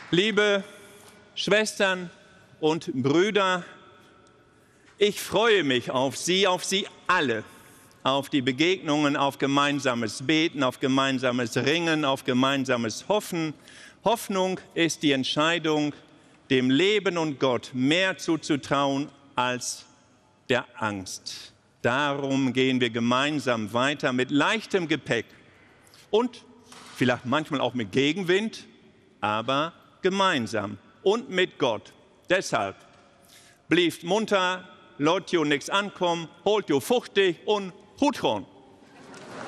Liebe Schwestern und Brüder, ich freue mich auf Sie alle, auf die Begegnungen, auf gemeinsames Beten, auf gemeinsames Ringen, auf gemeinsames Hoffen. Hoffnung ist die Entscheidung, dem Leben und Gott mehr zuzutrauen als der Angst. Darum gehen wir gemeinsam weiter mit leichtem Gepäck und vielleicht manchmal auch mit Gegenwind, aber gemeinsam und mit Gott. Deshalb blieft munter, lot jo nix ankommen, holt jo fuchtig und hutron.